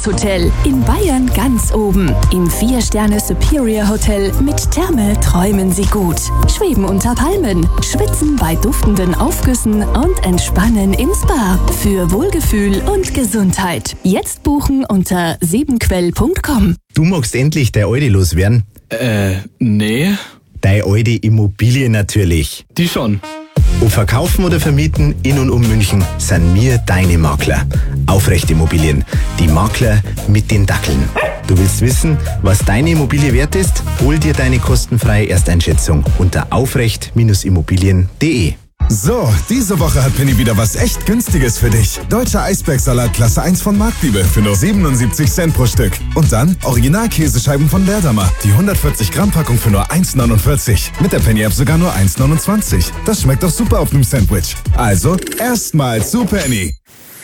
Luxushotel. In Bayern ganz oben. Im 4-Sterne Superior Hotel mit Therme träumen Sie gut. Schweben unter Palmen, schwitzen bei duftenden Aufgüssen und entspannen im Spa. Für Wohlgefühl und Gesundheit. Jetzt buchen unter 7quell.com. Du magst endlich deine Alte loswerden? Nee. Deine alte Immobilie natürlich. Die schon. Ob verkaufen oder vermieten, in und um München, sind wir deine Makler. Aufrecht Immobilien, die Makler mit den Dackeln. Du willst wissen, was deine Immobilie wert ist? Hol dir deine kostenfreie Ersteinschätzung unter aufrecht-immobilien.de. So, diese Woche hat Penny wieder was echt Günstiges für dich. Deutscher Eisbergsalat Klasse 1 von Marktliebe für nur 77 Cent pro Stück. Und dann Original-Käsescheiben von Berdamer. Die 140 Gramm Packung für nur 1,49. Mit der Penny-App sogar nur 1,29. Das schmeckt doch super auf einem Sandwich. Also, erstmal zu Penny.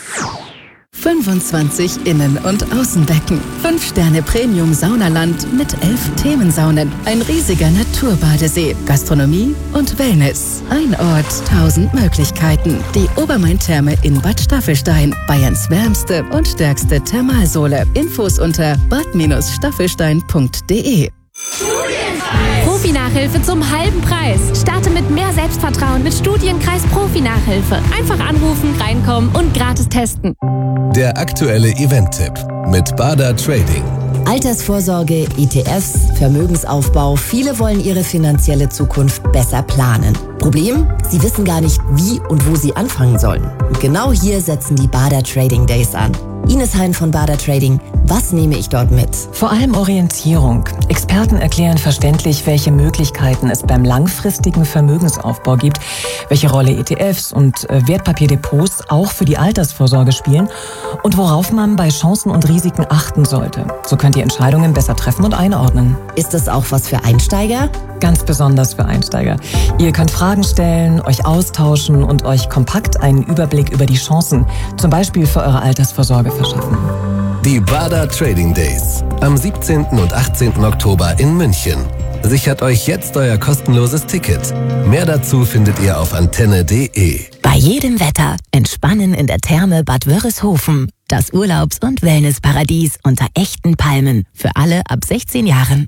25 Innen- und Außenbecken. 5-Sterne Premium Saunaland mit 11 Themensaunen. Ein riesiger Naturbadesee. Gastronomie und Wellness. Ein Ort, 1000 Möglichkeiten. Die Obermain-Therme in Bad Staffelstein. Bayerns wärmste und stärkste Thermalsohle. Infos unter bad-staffelstein.de. Profi-Nachhilfe zum halben Preis. Starte mit mehr Selbstvertrauen mit Studienkreis Profi-Nachhilfe. Einfach anrufen, reinkommen und gratis testen. Der aktuelle Event-Tipp mit Bader Trading. Altersvorsorge, ETFs, Vermögensaufbau. Viele wollen ihre finanzielle Zukunft besser planen. Problem? Sie wissen gar nicht, wie und wo sie anfangen sollen. Und genau hier setzen die Bader Trading Days an. Ines Hein von Bader Trading. Was nehme ich dort mit? Vor allem Orientierung. Experten erklären verständlich, welche Möglichkeiten es beim langfristigen Vermögensaufbau gibt, welche Rolle ETFs und Wertpapierdepots auch für die Altersvorsorge spielen und worauf man bei Chancen und Risiken achten sollte. So könnt ihr Entscheidungen besser treffen und einordnen. Ist das auch was für Einsteiger? Ganz besonders für Einsteiger. Ihr könnt Fragen stellen, euch austauschen und euch kompakt einen Überblick über die Chancen, zum Beispiel für eure Altersvorsorge, verschaffen. Die Bader Trading Days am 17. und 18. Oktober in München. Sichert euch jetzt euer kostenloses Ticket. Mehr dazu findet ihr auf antenne.de. Bei jedem Wetter entspannen in der Therme Bad Wörishofen. Das Urlaubs- und Wellnessparadies unter echten Palmen. Für alle ab 16 Jahren.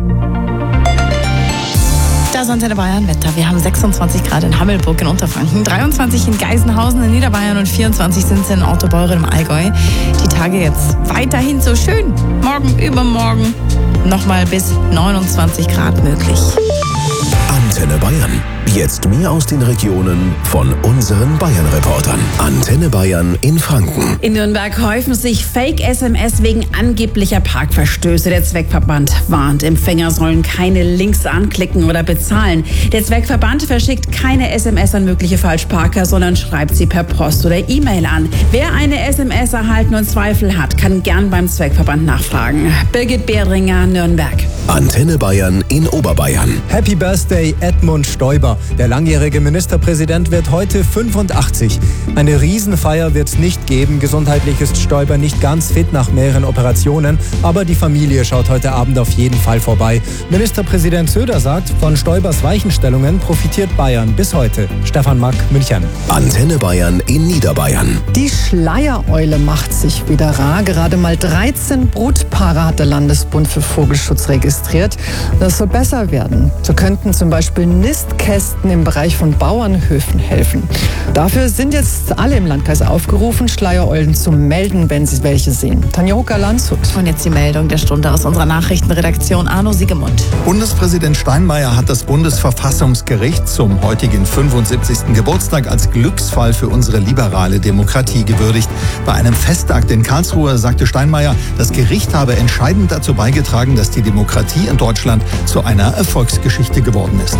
Das ist Antenne Bayern Wetter. Wir haben 26 Grad in Hammelburg in Unterfranken, 23 in Geisenhausen in Niederbayern und 24 sind es in Ortobeuren im Allgäu. Die Tage jetzt weiterhin so schön. Morgen, übermorgen nochmal bis 29 Grad möglich. Antenne Bayern. Jetzt mehr aus den Regionen von unseren Bayern-Reportern. Antenne Bayern in Franken. In Nürnberg häufen sich Fake-SMS wegen angeblicher Parkverstöße. Der Zweckverband warnt, Empfänger sollen keine Links anklicken oder bezahlen. Der Zweckverband verschickt keine SMS an mögliche Falschparker, sondern schreibt sie per Post oder E-Mail an. Wer eine SMS erhalten und Zweifel hat, kann gern beim Zweckverband nachfragen. Birgit Behringer, Nürnberg. Antenne Bayern in Oberbayern. Happy Birthday Edmund Stoiber. Der langjährige Ministerpräsident wird heute 85. Eine Riesenfeier wird es nicht geben. Gesundheitlich ist Stoiber nicht ganz fit nach mehreren Operationen. Aber die Familie schaut heute Abend auf jeden Fall vorbei. Ministerpräsident Söder sagt, von Stoibers Weichenstellungen profitiert Bayern bis heute. Stefan Mack, München. Antenne Bayern in Niederbayern. Die Schleiereule macht sich wieder rar. Gerade mal 13 Brutpaare hat der Landesbund für Vogelschutz registriert. Das soll besser werden. So könnten zum Beispiel Nistkästen im Bereich von Bauernhöfen helfen. Dafür sind jetzt alle im Landkreis aufgerufen, Schleiereulen zu melden, wenn sie welche sehen. Tanja Rucker-Landshut. Und jetzt die Meldung der Stunde aus unserer Nachrichtenredaktion. Arno Siegemund. Bundespräsident Steinmeier hat das Bundesverfassungsgericht zum heutigen 75. Geburtstag als Glücksfall für unsere liberale Demokratie gewürdigt. Bei einem Festakt in Karlsruhe sagte Steinmeier, das Gericht habe entscheidend dazu beigetragen, dass die Demokratie in Deutschland zu einer Erfolgsgeschichte geworden ist.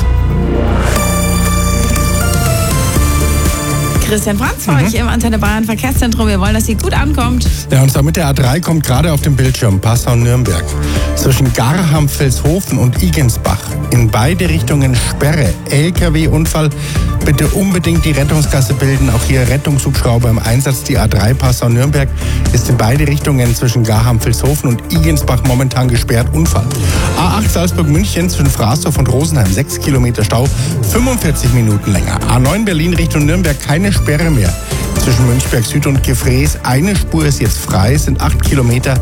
Christian Franz für euch im Antenne Bayern Verkehrszentrum. Wir wollen, dass sie gut ankommt. Ja, und zwar mit der A3 kommt gerade auf dem Bildschirm Passau-Nürnberg. Zwischen Garham-Vilshofen und Igensbach. In beide Richtungen Sperre. LKW-Unfall. Bitte unbedingt die Rettungsgasse bilden. Auch hier Rettungshubschrauber im Einsatz. Die A3 Passau-Nürnberg ist in beide Richtungen zwischen Garham-Vilshofen und Igensbach momentan gesperrt. Unfall. A8 Salzburg-München zwischen Fraßdorf und Rosenheim 6 Kilometer Stau. 45 Minuten länger. A9 Berlin Richtung Nürnberg keine Sperre mehr. Zwischen Münchberg Süd und Gefräß eine Spur ist jetzt frei, sind 8 Kilometer.